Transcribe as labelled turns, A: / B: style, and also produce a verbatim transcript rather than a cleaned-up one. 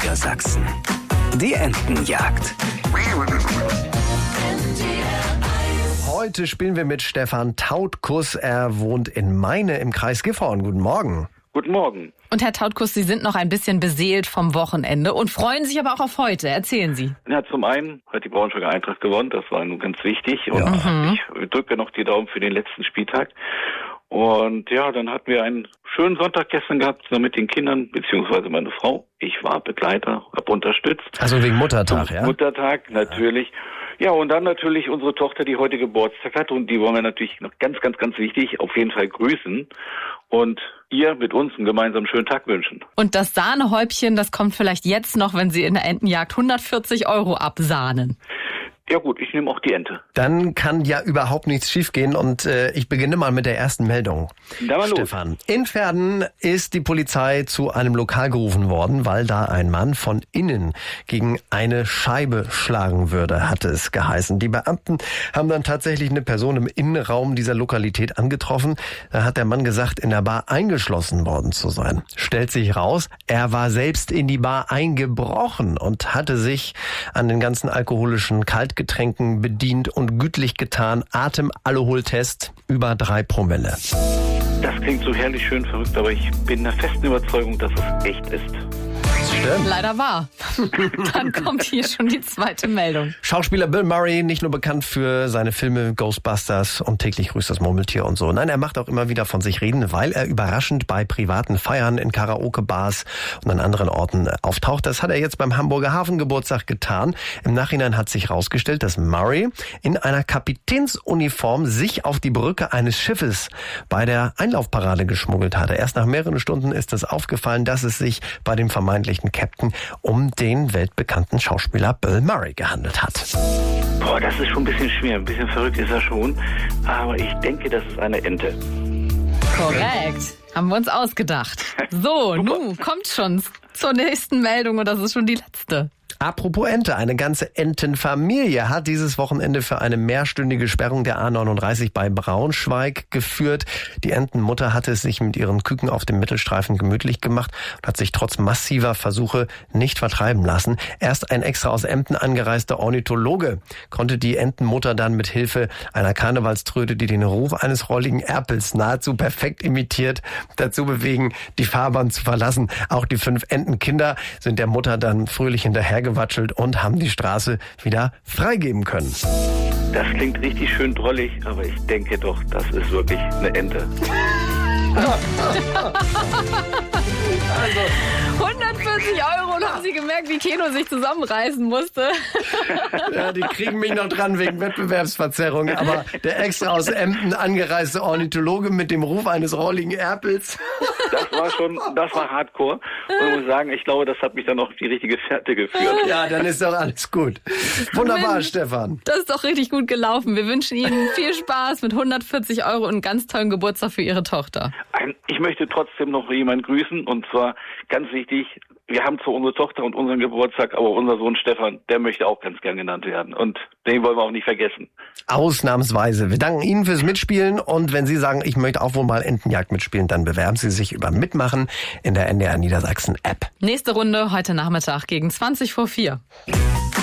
A: Niedersachsen. Die Entenjagd.
B: Heute spielen wir mit Stefan Tautkus. Er wohnt in Meine im Kreis Gifhorn. Guten Morgen.
C: Guten Morgen.
D: Und Herr Tautkus, Sie sind noch ein bisschen beseelt vom Wochenende und freuen sich aber auch auf heute. Erzählen Sie.
C: Ja, zum einen hat die Braunschweiger Eintracht gewonnen. Das war nun ganz wichtig. Und
B: Ja.
C: ich drücke noch die Daumen für den letzten Spieltag. Und ja, dann hatten wir einen schönen Sonntag gestern gehabt mit den Kindern, beziehungsweise meine Frau. Ich war Begleiter, habe unterstützt.
B: Also wegen Muttertag, ja?
C: Muttertag, natürlich. Ja, und dann natürlich unsere Tochter, die heute Geburtstag hat. Und die wollen wir natürlich noch ganz, ganz, ganz wichtig auf jeden Fall grüßen. Und ihr mit uns einen gemeinsamen schönen Tag wünschen.
D: Und das Sahnehäubchen, das kommt vielleicht jetzt noch, wenn Sie in der Entenjagd hundertvierzig Euro absahnen.
C: Ja gut, ich nehme auch die Ente.
B: Dann kann ja überhaupt nichts schiefgehen und äh, ich beginne mal mit der ersten Meldung.
C: Da mal los.
B: Stefan, in Verden ist die Polizei zu einem Lokal gerufen worden, weil da ein Mann von innen gegen eine Scheibe schlagen würde, hatte es geheißen. Die Beamten haben dann tatsächlich eine Person im Innenraum dieser Lokalität angetroffen. Da hat der Mann gesagt, in der Bar eingeschlossen worden zu sein. Stellt sich raus, er war selbst in die Bar eingebrochen und hatte sich an den ganzen alkoholischen Kaltgetränken bedient und gütlich getan. Atemalkoholtest über drei Promille.
C: Das klingt so herrlich schön verrückt, aber ich bin der festen Überzeugung, dass es echt ist.
B: Stimmt.
D: Leider wahr. Dann kommt hier schon die zweite Meldung.
B: Schauspieler Bill Murray, nicht nur bekannt für seine Filme Ghostbusters und Täglich grüßt das Murmeltier und so. Nein, er macht auch immer wieder von sich reden, weil er überraschend bei privaten Feiern in Karaoke-Bars und an anderen Orten auftaucht. Das hat er jetzt beim Hamburger Hafengeburtstag getan. Im Nachhinein hat sich herausgestellt, dass Murray in einer Kapitänsuniform sich auf die Brücke eines Schiffes bei der Einlaufparade geschmuggelt hatte. Erst nach mehreren Stunden ist es aufgefallen, dass es sich bei dem vermeintlichen Captain um den weltbekannten Schauspieler Bill Murray gehandelt hat.
C: Boah, das ist schon ein bisschen schwer, ein bisschen verrückt ist er schon, aber ich denke, das ist eine Ente.
D: Korrekt. Haben wir uns ausgedacht. So, nun kommt schon zur nächsten Meldung und das ist schon die letzte.
B: Apropos Ente, eine ganze Entenfamilie hat dieses Wochenende für eine mehrstündige Sperrung der A neununddreißig bei Braunschweig geführt. Die Entenmutter hatte es sich mit ihren Küken auf dem Mittelstreifen gemütlich gemacht und hat sich trotz massiver Versuche nicht vertreiben lassen. Erst ein extra aus Emden angereister Ornithologe konnte die Entenmutter dann mit Hilfe einer Karnevalströte, die den Ruf eines rolligen Erpels nahezu perfekt imitiert, dazu bewegen, die Fahrbahn zu verlassen. Auch die fünf Entenkinder sind der Mutter dann fröhlich hinterhergewatschelt und haben die Straße wieder freigeben können.
C: Das klingt richtig schön drollig, aber ich denke doch, das ist wirklich eine Ente.
D: hundertvierzig Euro und haben Sie gemerkt, wie Keno sich zusammenreißen musste?
B: Ja, die kriegen mich noch dran wegen Wettbewerbsverzerrung, aber der extra aus Emden angereiste Ornithologe mit dem Ruf eines rolligen Erpels.
C: Das war schon, das war Hardcore. Und ich muss sagen, ich glaube, das hat mich dann auf die richtige Fährte geführt.
B: Ja, dann ist doch alles gut. Wunderbar,
D: Mensch,
B: Stefan.
D: Das ist doch richtig gut gelaufen. Wir wünschen Ihnen viel Spaß mit hundertvierzig Euro und einen ganz tollen Geburtstag für Ihre Tochter.
C: Ich möchte trotzdem noch jemanden grüßen und zwar ganz wichtig, wir haben zwar unsere Tochter und unseren Geburtstag, aber unser Sohn Stefan, der möchte auch ganz gern genannt werden und den wollen wir auch nicht vergessen.
B: Ausnahmsweise. Wir danken Ihnen fürs Mitspielen und wenn Sie sagen, ich möchte auch wohl mal Entenjagd mitspielen, dann bewerben Sie sich über Mitmachen in der N D R Niedersachsen App.
D: Nächste Runde heute Nachmittag gegen zwanzig vor vier.